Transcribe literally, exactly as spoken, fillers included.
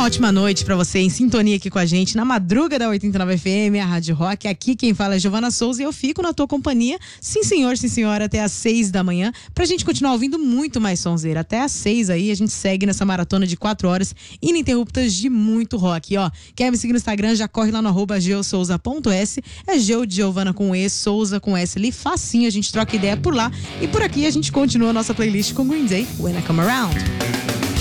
ótima noite pra você, em sintonia aqui com a gente, na madruga da oitenta e nove F M, a Rádio Rock. Aqui quem fala é Giovana Souza e eu fico na tua companhia, sim senhor, sim senhora, até às seis da manhã, pra gente continuar ouvindo muito mais sonzeira. Até às seis aí, a gente segue nessa maratona de quatro horas ininterruptas de muito rock. E, ó, quer me seguir no Instagram, já corre lá no arroba geosouza ponto s, é Geo de Giovana com E, Souza com S ali, facinho, a gente troca ideia por lá. E por aqui a gente continua a nossa playlist com Green Day, When I Come Around.